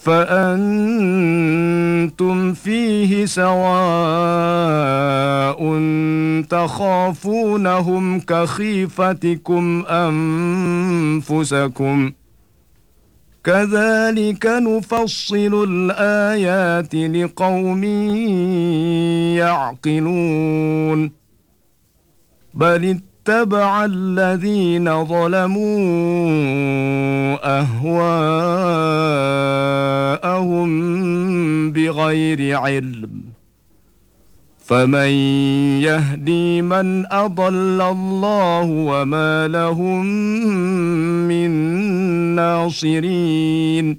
فأنتم فيه سواء تخافونهم كخيفتكم أنفسكم كذلك نفصل الآيات لقوم يعقلون بل اتبع الذين ظلموا أهواءهم بغير علم فمن يهدي من أضل الله وما لهم من ناصرين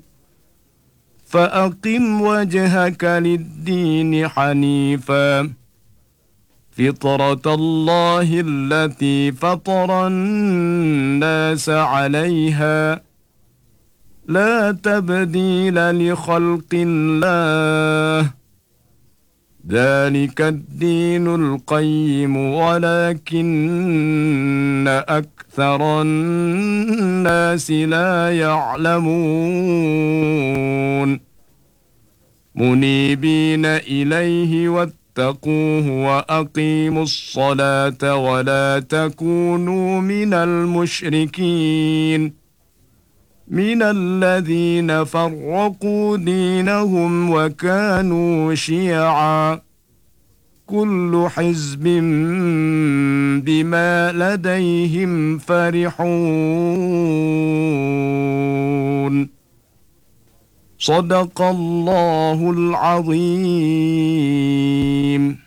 فأقم وجهك للدين حنيفا فطرة الله التي فطر الناس عليها لا تبديل لخلق الله ذلك الدين القيم ولكن أكثر الناس لا يعلمون منيبين إليه واتقوه وأقيموا الصلاة ولا تكونوا من المشركين من الذين فرقوا دينهم وكانوا شيعا كل حزب بما لديهم فرحون صدق الله العظيم.